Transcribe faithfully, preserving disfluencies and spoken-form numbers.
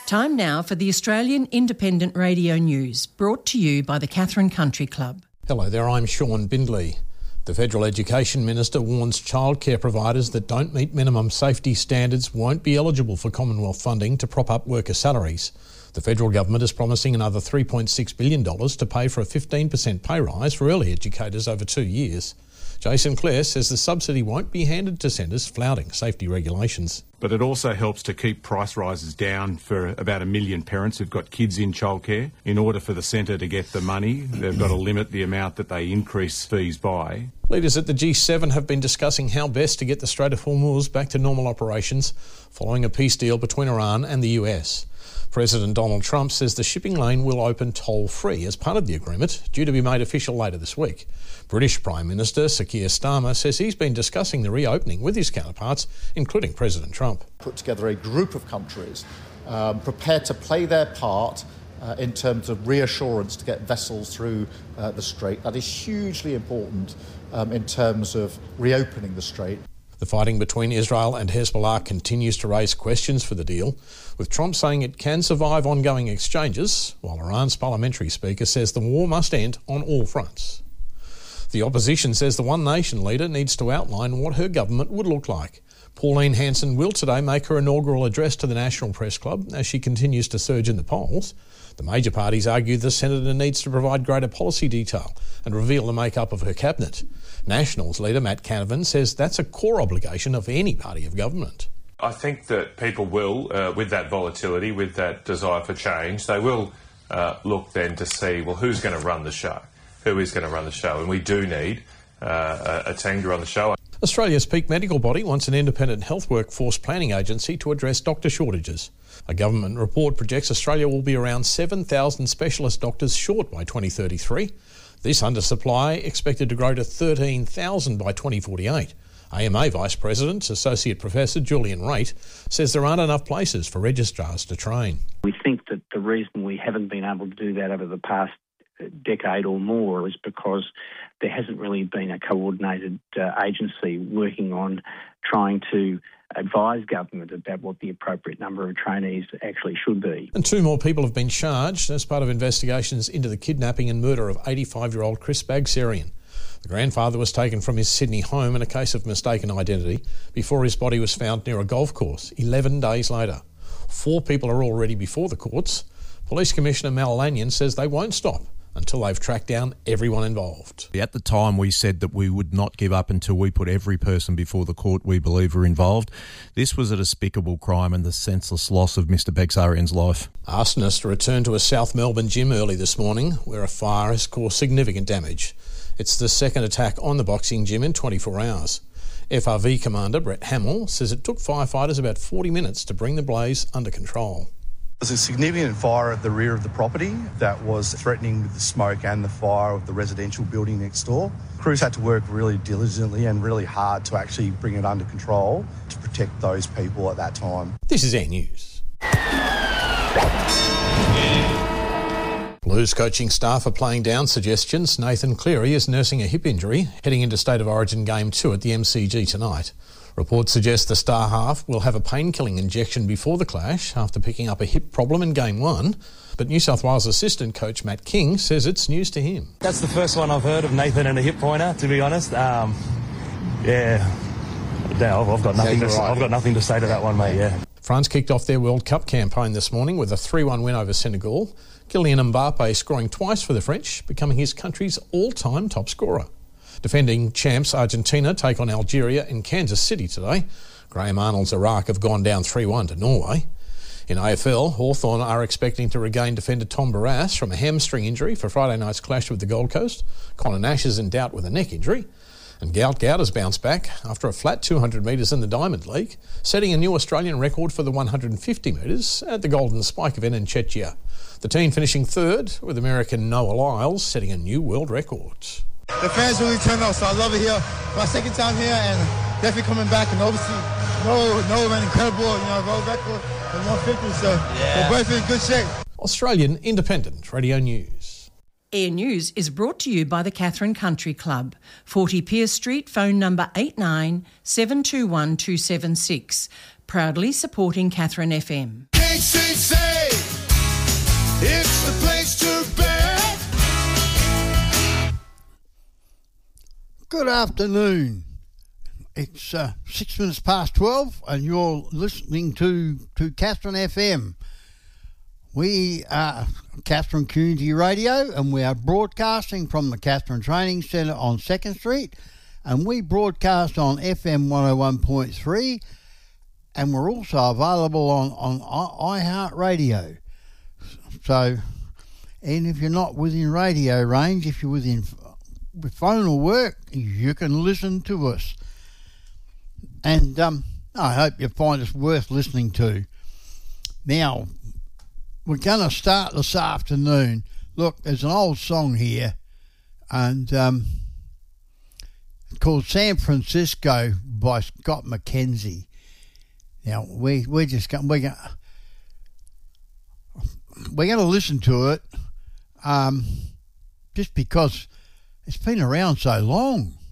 Time now for the Australian Independent Radio News, brought to you by the Katherine Country Club. Hello there, I'm Sean Bindley. The Federal Education Minister warns childcare providers that don't meet minimum safety standards won't be eligible for Commonwealth funding to prop up worker salaries. The federal government is promising another three point six billion dollars to pay for a fifteen percent pay rise for early educators over two years. Jason Clare says the subsidy won't be handed to centres flouting safety regulations. But it also helps to keep price rises down for about a million parents who've got kids in childcare. In order for the centre to get the money, they've got to limit the amount that they increase fees by. Leaders at the G seven have been discussing how best to get the Strait of Hormuz back to normal operations following a peace deal between Iran and the U S. President Donald Trump says the shipping lane will open toll-free as part of the agreement, due to be made official later this week. British Prime Minister Sir Keir Starmer says he's been discussing the reopening with his counterparts, including President Trump. Put together a group of countries um, prepared to play their part uh, in terms of reassurance to get vessels through uh, the Strait. That is hugely important um, in terms of reopening the Strait. The fighting between Israel and Hezbollah continues to raise questions for the deal, with Trump saying it can survive ongoing exchanges, while Iran's parliamentary speaker says the war must end on all fronts. The opposition says the One Nation leader needs to outline what her government would look like. Pauline Hanson will today make her inaugural address to the National Press Club as she continues to surge in the polls. The major parties argue the senator needs to provide greater policy detail and reveal the makeup of her cabinet. Nationals leader Matt Canavan says that's a core obligation of any party of government. I think that people will, uh, with that volatility, with that desire for change, they will uh, look then to see, well, who's going to run the show? Who is going to run the show? And we do need uh, a, a team to run the show. Australia's peak medical body wants an independent health workforce planning agency to address doctor shortages. A government report projects Australia will be around seven thousand specialist doctors short by twenty thirty-three. This undersupply expected to grow to thirteen thousand by twenty forty-eight. A M A Vice President, Associate Professor Julian Raitt, says there aren't enough places for registrars to train. We think that the reason we haven't been able to do that over the past decade or more is because there hasn't really been a coordinated uh, agency working on trying to advise government about what the appropriate number of trainees actually should be. And two more people have been charged as part of investigations into the kidnapping and murder of eighty-five-year-old Chris Bagserian. The grandfather was taken from his Sydney home in a case of mistaken identity before his body was found near a golf course eleven days later. Four people are already before the courts. Police Commissioner Mal Lanyon says they won't stop until they've tracked down everyone involved. At the time, we said that we would not give up until we put every person before the court we believe were involved. This was a despicable crime and the senseless loss of Mister Bagserian's life. Arsonists returned to a South Melbourne gym early this morning where a fire has caused significant damage. It's the second attack on the boxing gym in twenty-four hours. F R V Commander Brett Hamill says it took firefighters about forty minutes to bring the blaze under control. There was a significant fire at the rear of the property that was threatening with the smoke and the fire of the residential building next door. Crews had to work really diligently and really hard to actually bring it under control to protect those people at that time. This is Air News. Blues coaching staff are playing down suggestions Nathan Cleary is nursing a hip injury heading into State of Origin Game two at the M C G tonight. Reports suggest the star half will have a pain-killing injection before the clash after picking up a hip problem in Game one. But New South Wales assistant coach Matt King says it's news to him. That's the first one I've heard of Nathan and a hip pointer, to be honest. Um, yeah, no, I've got nothing. Yeah, to, right. I've got nothing to say to that one, mate. Yeah. France kicked off their World Cup campaign this morning with a three one win over Senegal. Kylian Mbappe scoring twice for the French, becoming his country's all-time top scorer. Defending champs Argentina take on Algeria in Kansas City today. Graham Arnold's Iraq have gone down three one to Norway. In A F L, Hawthorn are expecting to regain defender Tom Barrass from a hamstring injury for Friday night's clash with the Gold Coast. Connor Nash is in doubt with a neck injury. And Gout Gout has bounced back after a flat two hundred metres in the Diamond League, setting a new Australian record for the one hundred fifty metres at the Golden Spike event in Czechia. The team finishing third, with American Noah Lyles setting a new world record. The fans really turned up, so I love it here. My second time here, and definitely coming back. And obviously, Noah, Noah ran incredible, you know, world record in one fifty, so yeah. We're both in good shape. Australian Independent Radio News. Air News is brought to you by the Katherine Country Club, forty Pierce Street, phone number eight nine seven two one two seven six. Proudly supporting Katherine F M. K C C Good afternoon. It's uh, six minutes past twelve, and you're listening to, to Katherine F M. We are Katherine Community Radio, and we are broadcasting from the Katherine Training Centre on second Street, and we broadcast on F M one oh one point three, and we're also available on, on iHeartRadio. So, and if you're not within radio range, if you're within phone will work, you can listen to us. And um, I hope you find us worth listening to. Now, we're going to start this afternoon. Look, there's an old song here, and um, called San Francisco by Scott McKenzie. Now, we, we're just going, we're going we're going to listen to it um, just because it's been around so long.